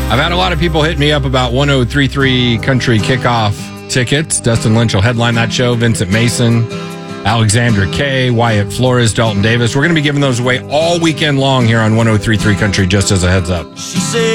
I've had a lot of people hit me up about 1033 Country Kickoff tickets. Dustin Lynch will headline that show. Vincent Mason, Alexandra Kay, Wyatt Flores, Dalton Davis. We're going to be giving those away all weekend long here on 1033 Country, just as a heads up. She said